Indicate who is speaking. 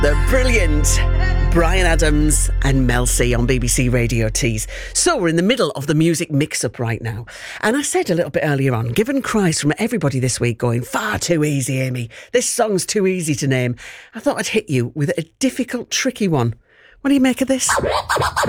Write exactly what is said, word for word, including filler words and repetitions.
Speaker 1: The brilliant Bryan Adams and Mel C on B B C Radio Tees. So we're in the middle of the music mix-up right now. And I said a little bit earlier on, given cries from everybody this week going, far too easy, Amy. This song's too easy to name. I thought I'd hit you with a difficult, tricky one. What do you make of this?